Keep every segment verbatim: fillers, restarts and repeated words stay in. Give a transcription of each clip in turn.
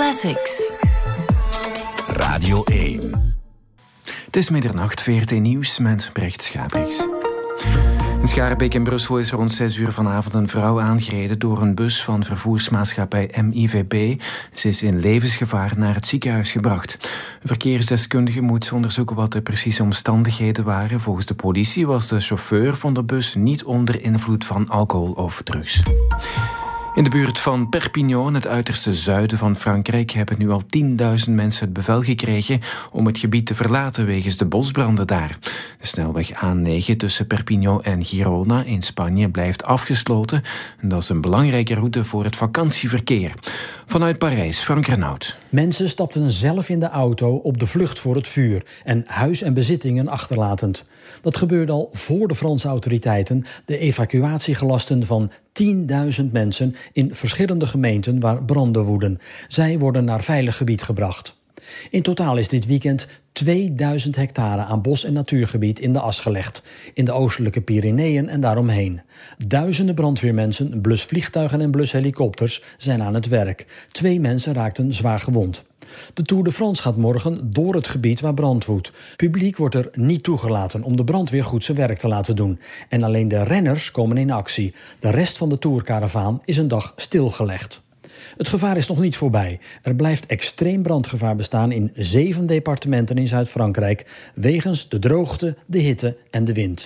Classics. Radio één. Het is middernacht, V R T Nieuws met Brecht Schabriks. In Schaarbeek in Brussel is rond zes uur vanavond een vrouw aangereden door een bus van vervoersmaatschappij M I V B. Ze is in levensgevaar naar het ziekenhuis gebracht. Een verkeersdeskundige moet onderzoeken wat de precieze omstandigheden waren. Volgens de politie was de chauffeur van de bus niet onder invloed van alcohol of drugs. In de buurt van Perpignan, het uiterste zuiden van Frankrijk, hebben nu al tienduizend mensen het bevel gekregen om het gebied te verlaten wegens de bosbranden daar. De snelweg A negen tussen Perpignan en Girona in Spanje blijft afgesloten. En dat is een belangrijke route voor het vakantieverkeer. Vanuit Parijs, Frank Renaud. Mensen stapten zelf in de auto op de vlucht voor het vuur en huis en bezittingen achterlatend. Dat gebeurde al voor de Franse autoriteiten de evacuatiegelasten van tienduizend mensen in verschillende gemeenten waar branden woeden. Zij worden naar veilig gebied gebracht. In totaal is dit weekend tweeduizend hectare aan bos- en natuurgebied in de as gelegd. In de oostelijke Pyreneeën en daaromheen. Duizenden brandweermensen, blusvliegtuigen en blushelikopters zijn aan het werk. Twee mensen raakten zwaar gewond. De Tour de France gaat morgen door het gebied waar brand woedt. Publiek wordt er niet toegelaten om de brandweer goed zijn werk te laten doen. En alleen de renners komen in actie. De rest van de Tourkaravaan is een dag stilgelegd. Het gevaar is nog niet voorbij. Er blijft extreem brandgevaar bestaan in zeven departementen in Zuid-Frankrijk wegens de droogte, de hitte en de wind.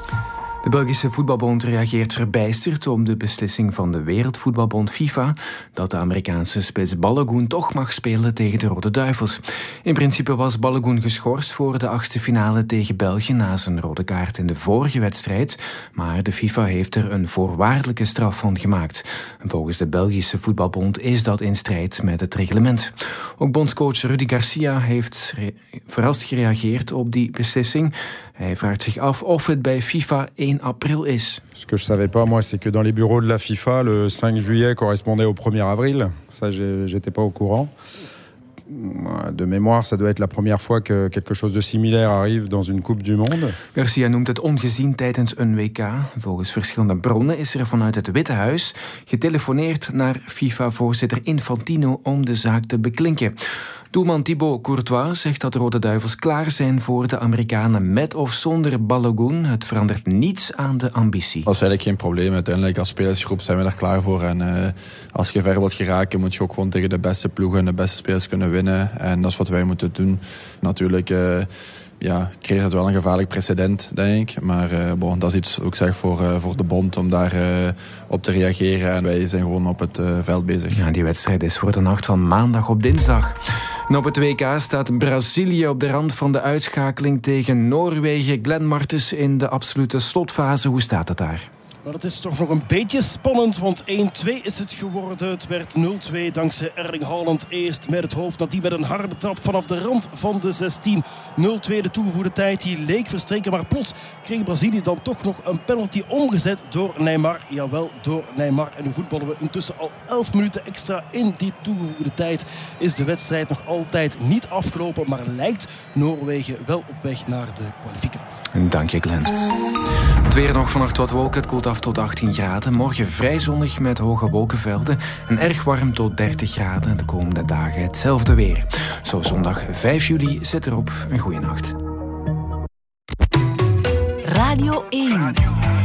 De Belgische voetbalbond reageert verbijsterd op de beslissing van de Wereldvoetbalbond FIFA dat de Amerikaanse spits Balogun toch mag spelen tegen de Rode Duivels. In principe was Balogun geschorst voor de achtste finale tegen België na zijn rode kaart in de vorige wedstrijd, maar de FIFA heeft er een voorwaardelijke straf van gemaakt. Volgens de Belgische voetbalbond is dat in strijd met het reglement. Ook bondscoach Rudy Garcia heeft re- verrast gereageerd op die beslissing. Hij vraagt zich af of het bij FIFA één april is. Ce que je savais pas, moi, c'est que dans les bureaux de la FIFA, le cinq juillet correspondait au premier avril. Ça, j'étais pas au courant. De mémoire, ça doit être la première fois que quelque chose de similaire arrive dans une Coupe du Monde. Garcia noemt het ongezien tijdens een W K. Volgens verschillende bronnen is er vanuit het Witte Huis getelefoneerd naar FIFA-voorzitter Infantino om de zaak te beklinken. Doelman Thibaut Courtois zegt dat de Rode Duivels klaar zijn voor de Amerikanen met of zonder Balogun. Het verandert niets aan de ambitie. Dat is eigenlijk geen probleem. Uiteindelijk als spelersgroep zijn we er klaar voor. En uh, als je ver wilt geraken moet je ook gewoon tegen de beste ploegen en de beste spelers kunnen winnen. En dat is wat wij moeten doen. Natuurlijk uh, ja, creëert het wel een gevaarlijk precedent, denk ik. Maar uh, bon, dat is iets ook zeg voor, uh, voor de bond om daar uh, op te reageren. En wij zijn gewoon op het uh, veld bezig. Ja, die wedstrijd is voor de nacht van maandag op dinsdag. En op het W K staat Brazilië op de rand van de uitschakeling tegen Noorwegen. Glenn Martens in de absolute slotfase. Hoe staat het daar? Maar het is toch nog een beetje spannend, want één twee is het geworden. Het werd nul twee dankzij Erling Haaland eerst met het hoofd. Dat die met een harde trap vanaf de rand van de zestien. nul twee de toegevoegde tijd, die leek verstreken. Maar plots kreeg Brazilië dan toch nog een penalty omgezet door Neymar. Jawel, door Neymar. En nu voetballen we intussen al elf minuten extra in die toegevoegde tijd. Is de wedstrijd nog altijd niet afgelopen, maar lijkt Noorwegen wel op weg naar de kwalificatie. En dank je, Glenn. Het weer nog vannacht wat wolken. Het koelt af tot achttien graden. Morgen vrij zonnig met hoge wolkenvelden. En erg warm tot dertig graden. De komende dagen hetzelfde weer. Zo zondag vijf juli zit erop. Een goeie nacht. Radio één.